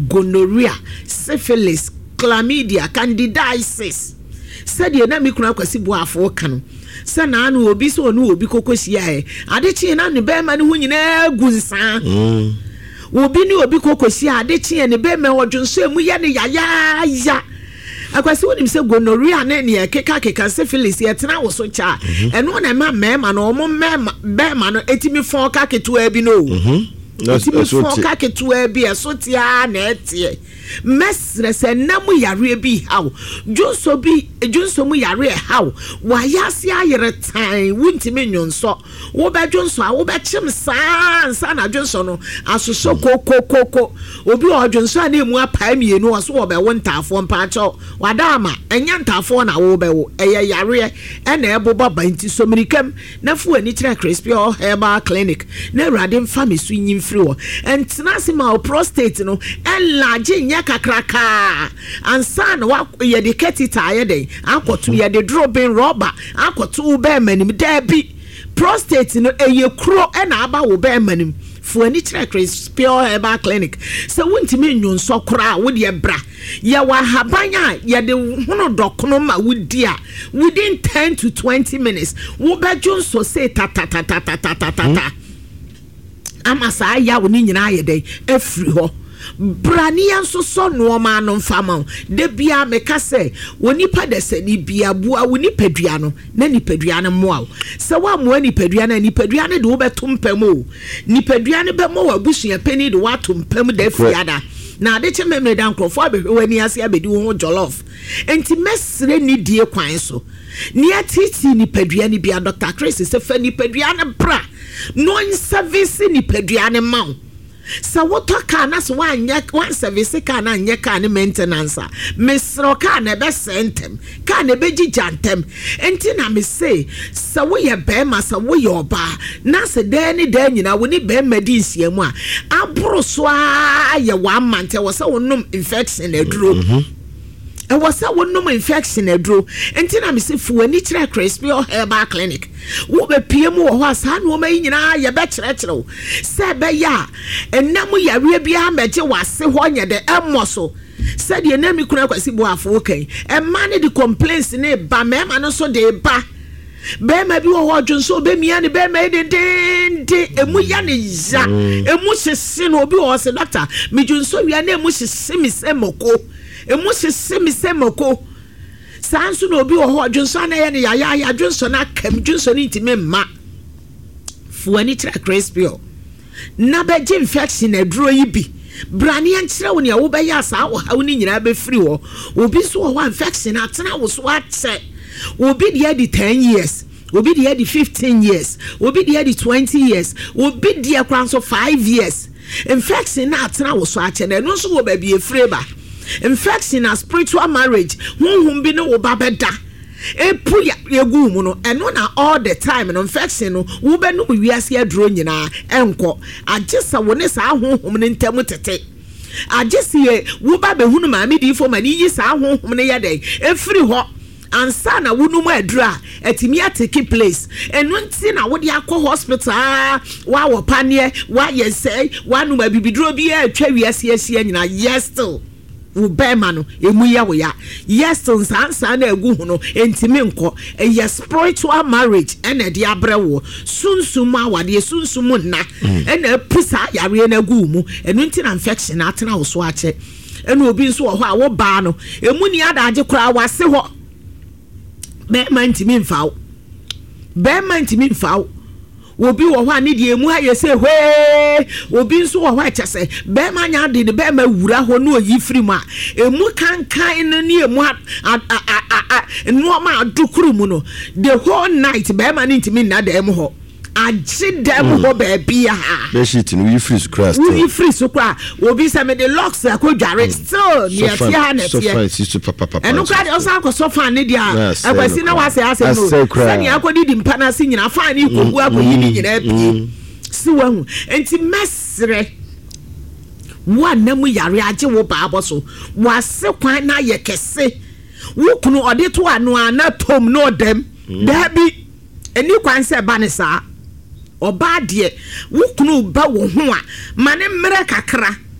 gonorrhea, syphilis, chlamydia, candidiasis. Said ye na mi kuna kwasi boafo kanu. Sa na anu obi so onu obi kokosia e. Adechi na ne be ma ne hu nyina gunsa. Obi ni obi kokosia adechi ne be ma odwonso emu ye ne ya. Akwasi wonim se gonorrhea na ne keka syphilis ye tena wo so cha. Eno na ma mema na omo mema be ma no etimi fon ka ketu abi no. Etimi fon ka ketu abi esotia na etie. Mesre se namu yare bi how junso mu yare how wa yase ayere tan wuntimi nyonso wo be junso a wo be chim san na junso no asoso kokokoko obi o junso na emu apa mienu oso wo be wontafo mpacho wadama enya ntafo na wo be wo eye yare e na eboba banti somirikam na fu ani kire crispy herbal clinic na urade mfa mesu nyimfiri wo entena sima prostate no enlarge kakraka ansan wa ye de ketita ye den akoto ye de dropping rubber akoto be manim dabi prostate no eye kro e na aba wo be manim fu ani kire crispy herbal clinic so wontimi nyonso kra wo de bra ye wa habanya ye de hono dokono ma wudi a within 10 to 20 minutes wo be jonso say ta amasa ya wo ni nyina ye den afri ho brania so so no ma no mfama de bia meka se wonipa de se ni bia bua wonipadua no na nipadua no moa se wa moa nipadua na nipadua ne de wo betom pam o nipadua ne be mo wa busua pani de watom pam da fiada na de che memre dan krofo abehwe wani ase abedi wo jollof enti mesre ni die kwan so ni atiti nipadua ne bia Dr. Chris se fa nipadua ne bra no service nipadua ne ma sa woto ka na so wan service ka na anye ka ne maintenance mesro ka na be sentem ka na be gigantem enti na me say sa wo ye be ma sa wo ye oba na se de ni da nyina wo ni be ma di nsiamu a aboro so a ye 1 month wo sa wonum infection eduro e wo sa wonum infection eduro enti na me say fu ani kire crispy herbal clinic wo be piem wo ho asa no ma nyina ye be kire se be ya enam yare bia meje wase ho nye de emoso se de enam kuna kwasi boafo kan e ma ne de complaints ne ba mema no so de ba be ma bi wo ho dwonso be mia ne be ma de emu ya ne ya emu sese no obi wo se doctor me dwonso wi na emu sese mi se moko emu sese mi se moko sansu no obi wo ho dwonso na ye ne ya dwonso na kam dwonso ni ntime ma fu ani tra crispy na be infection eduro yi bi brani ankyere wo ne wo be ya sa wo ha wo ni nyina be free wo obi so wo infection atena wo so atse obi de di 10 years obi de di 15 years obi de di 20 years obi de kwan so 5 years infection na atena wo so atse na no so wo ba bi efre ba infection na spiritual marriage honhom bi ne wo ba beda epu ya gu mu no eno na all the time no infection no wo be no wiase aduro nyina enko agesa wo ne sa honhom ne ntam tete agesi ye wo ba be hunu ma me di fo ma ni yi sa honhom ne yede efiri ho ansa na wo no mu adura etimi atake place eno nti na wo de akọ hospital wa wo panie wa yesei wa no ma bibiduro bi atwa wiase asia nyina yes still wo bema no emu ya wo ya yes sansa na egu hu no entimi nko e spiritual marriage ene de abrewo sunsum awade sunsum na ene pisa yare na egu mu enu nti na infection atena wo so ache ene obi nso wo ho a wo ba no emu ni adaje kura wase ho bema ntimi mfawo obi wo ho ani de emu ha yese hwe obi nso wo ho achese be ma nya de be ma wura ho no yi firi mu a emu kankan no ni emu no ma adukuru mu no the whole night be ma ni ntimi na da emu ho agi da emu ho be bia be shit no yi firi su kra obi se me the locks akodware still ni atia na tie enu kra de osan ko sofa ne dia akwasi na wase ase no sani akodi di mpa na se nyina fa ni kogu akodi ni nyina pie si wahu enti mesre wa namu yare age wo baabo so wase kwan na ye kese wo kunu ode to anu ana tom no dem da bi eni kwan se ba ne saa oba de wo kunu ba wo ho a mane mmere kakra